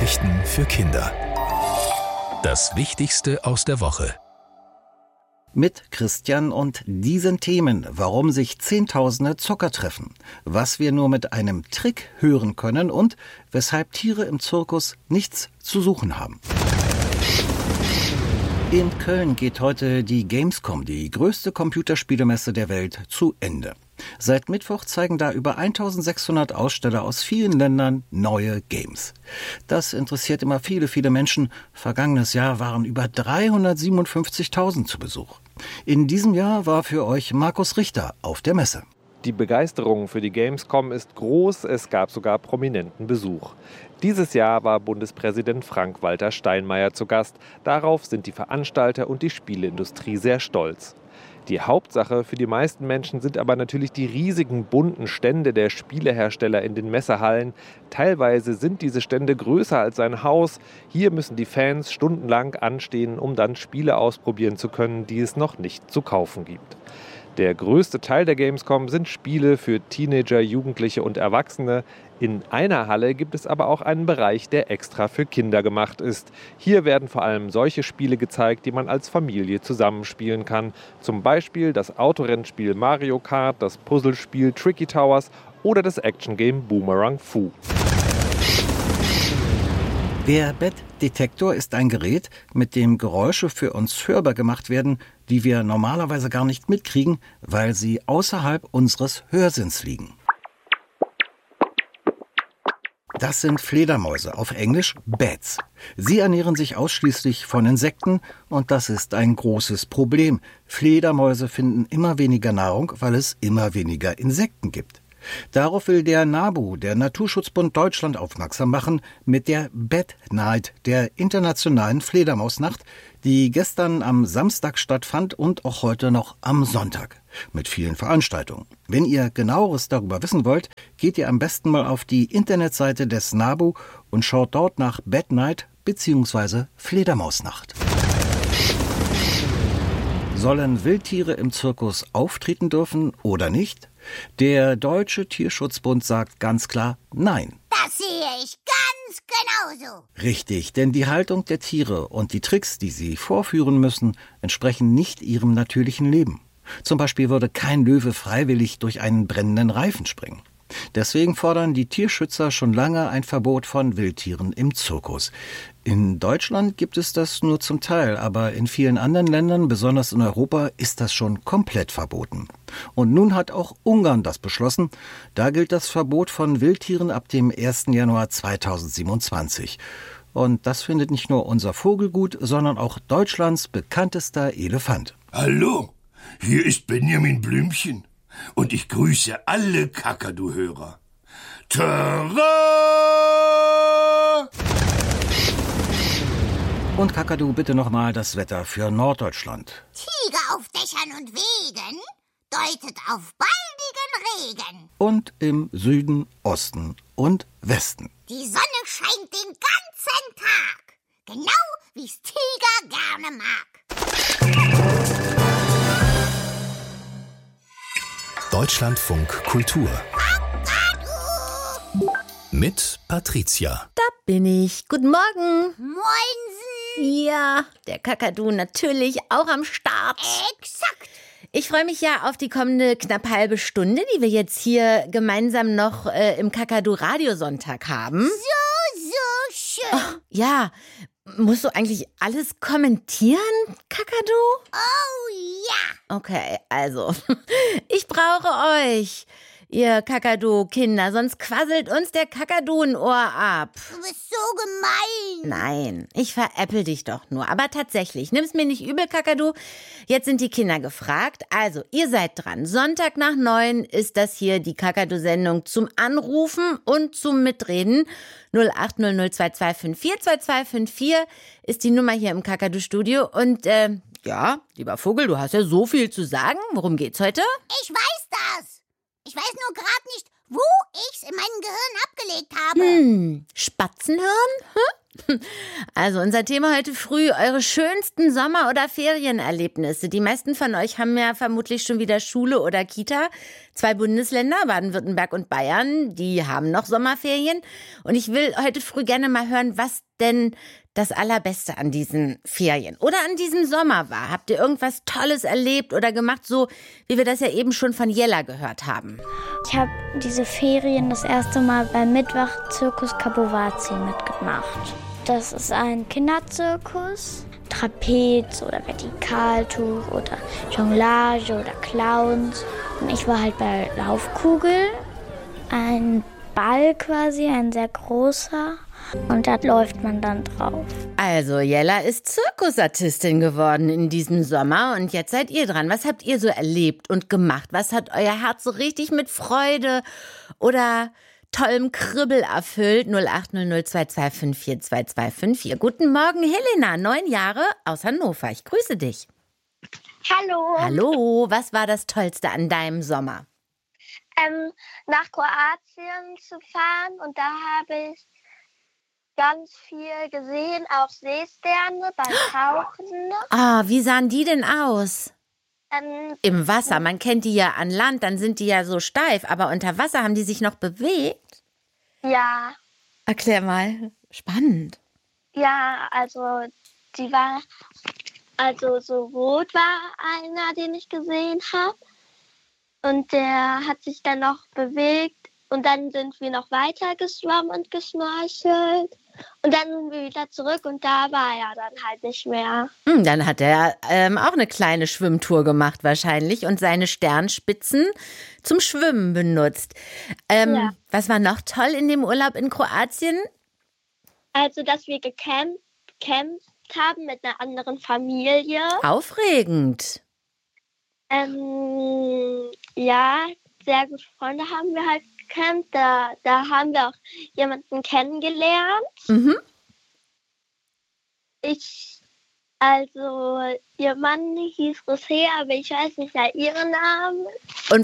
Nachrichten für Kinder. Das Wichtigste aus der Woche. Mit Christian und diesen Themen, warum sich Zehntausende Zocker treffen, was wir nur mit einem Trick hören können und weshalb Tiere im Zirkus nichts zu suchen haben. In Köln geht heute die Gamescom, die größte Computerspielemesse der Welt, zu Ende. Seit Mittwoch zeigen da über 1600 Aussteller aus vielen Ländern neue Games. Das interessiert immer viele Menschen. Vergangenes Jahr waren über 357.000 zu Besuch. In diesem Jahr war für euch Markus Richter auf der Messe. Die Begeisterung für die Gamescom ist groß, es gab sogar prominenten Besuch. Dieses Jahr war Bundespräsident Frank-Walter Steinmeier zu Gast. Darauf sind die Veranstalter und die Spieleindustrie sehr stolz. Die Hauptsache für die meisten Menschen sind aber natürlich die riesigen bunten Stände der Spielehersteller in den Messehallen. Teilweise sind diese Stände größer als ein Haus. Hier müssen die Fans stundenlang anstehen, um dann Spiele ausprobieren zu können, die es noch nicht zu kaufen gibt. Der größte Teil der Gamescom sind Spiele für Teenager, Jugendliche und Erwachsene. In einer Halle gibt es aber auch einen Bereich, der extra für Kinder gemacht ist. Hier werden vor allem solche Spiele gezeigt, die man als Familie zusammenspielen kann. Zum Beispiel das Autorennspiel Mario Kart, das Puzzlespiel Tricky Towers oder das Action-Game Boomerang Fu. Der Bettdetektor ist ein Gerät, mit dem Geräusche für uns hörbar gemacht werden, die wir normalerweise gar nicht mitkriegen, weil sie außerhalb unseres Hörsinns liegen. Das sind Fledermäuse, auf Englisch Bats. Sie ernähren sich ausschließlich von Insekten und das ist ein großes Problem. Fledermäuse finden immer weniger Nahrung, weil es immer weniger Insekten gibt. Darauf will der NABU, der Naturschutzbund Deutschland, aufmerksam machen mit der Bat Night, der internationalen Fledermausnacht, die gestern am Samstag stattfand und auch heute noch am Sonntag. Mit vielen Veranstaltungen. Wenn ihr Genaueres darüber wissen wollt, geht ihr am besten mal auf die Internetseite des NABU und schaut dort nach Bat Night bzw. Fledermausnacht. Sollen Wildtiere im Zirkus auftreten dürfen oder nicht? Der Deutsche Tierschutzbund sagt ganz klar Nein. Das sehe ich ganz genauso. Richtig, denn die Haltung der Tiere und die Tricks, die sie vorführen müssen, entsprechen nicht ihrem natürlichen Leben. Zum Beispiel würde kein Löwe freiwillig durch einen brennenden Reifen springen. Deswegen fordern die Tierschützer schon lange ein Verbot von Wildtieren im Zirkus. In Deutschland gibt es das nur zum Teil, aber in vielen anderen Ländern, besonders in Europa, ist das schon komplett verboten. Und nun hat auch Ungarn das beschlossen. Da gilt das Verbot von Wildtieren ab dem 1. Januar 2027. Und das findet nicht nur unser Vogel gut, sondern auch Deutschlands bekanntester Elefant. Hallo, hier ist Benjamin Blümchen. Und ich grüße alle Kakadu-Hörer. Tada! Und Kakadu, bitte nochmal das Wetter für Norddeutschland. Tiger auf Dächern und Wegen deutet auf baldigen Regen. Und im Süden, Osten und Westen. Die Sonne scheint den ganzen Tag. Genau wie's Tiger gerne mag. Deutschlandfunk Kultur. Mit Patricia. Da bin ich. Guten Morgen. Moinsen. Ja, der Kakadu natürlich auch am Start. Exakt. Ich freue mich ja auf die kommende knapp halbe Stunde, die wir jetzt hier gemeinsam noch im Kakadu-Radiosonntag haben. So schön. Oh, ja, musst du eigentlich alles kommentieren, Kakadu? Oh ja. Okay, also, ich brauche euch, ihr Kakadu-Kinder, sonst quasselt uns der Kakadu ein Ohr ab. Du bist so gemein. Nein, ich veräppel dich doch nur. Aber tatsächlich, nimm's mir nicht übel, Kakadu. Jetzt sind die Kinder gefragt. Also, ihr seid dran. Sonntag nach 9 ist das hier die Kakadu-Sendung zum Anrufen und zum Mitreden. 08002254 ist die Nummer hier im Kakadu-Studio. Und, ja, lieber Vogel, du hast ja so viel zu sagen. Worum geht's heute? Ich weiß das. Ich weiß nur gerade nicht, wo ich's in meinem Gehirn abgelegt habe. Spatzenhirn? Also unser Thema heute früh, eure schönsten Sommer- oder Ferienerlebnisse. Die meisten von euch haben ja vermutlich schon wieder Schule oder Kita. 2 Bundesländer, Baden-Württemberg und Bayern, die haben noch Sommerferien. Und ich will heute früh gerne mal hören, was denn das Allerbeste an diesen Ferien oder an diesem Sommer war. Habt ihr irgendwas Tolles erlebt oder gemacht, so wie wir das ja eben schon von Jella gehört haben? Ich habe diese Ferien das erste Mal beim Mitwach-Zirkus Kabowazi mitgemacht. Das ist ein Kinderzirkus. Trapez oder Vertikaltuch oder Jonglage oder Clowns. Und ich war halt bei Laufkugel. Ein Ball quasi, ein sehr großer. Und da läuft man dann drauf. Also, Jella ist Zirkusartistin geworden in diesem Sommer und jetzt seid ihr dran. Was habt ihr so erlebt und gemacht? Was hat euer Herz so richtig mit Freude oder tollem Kribbel erfüllt? 080022542254. Guten Morgen, Helena, 9 Jahre aus Hannover. Ich grüße dich. Hallo. Hallo, was war das Tollste an deinem Sommer? Nach Kroatien zu fahren und da habe ich ganz viel gesehen, auch Seesterne beim Tauchen. Ah, wie sahen die denn aus? Im Wasser, man kennt die ja an Land, dann sind die ja so steif, aber unter Wasser haben die sich noch bewegt? Ja. Erklär mal, spannend. Ja, also so rot war einer, den ich gesehen habe. Und der hat sich dann noch bewegt. Und dann sind wir noch weiter geschwommen und geschnorchelt. Und dann sind wir wieder zurück und da war er dann halt nicht mehr. Dann hat er auch eine kleine Schwimmtour gemacht wahrscheinlich und seine Sternspitzen zum Schwimmen benutzt. Ja. Was war noch toll in dem Urlaub in Kroatien? Also, dass wir gecampt haben mit einer anderen Familie. Aufregend. Ja, sehr gute Freunde haben wir halt gecampt. Da haben wir auch jemanden kennengelernt. Mhm. Ihr Mann hieß Rosé, aber ich weiß nicht mehr ihren Namen. Und